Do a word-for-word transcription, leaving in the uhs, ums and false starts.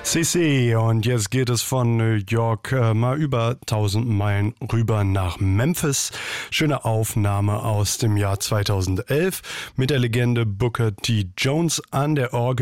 C C, und jetzt geht es von New York äh, mal über tausend Meilen rüber nach Memphis. Schöne Aufnahme aus dem Jahr zweitausendelf mit der Legende Booker T. Jones an der Orgel.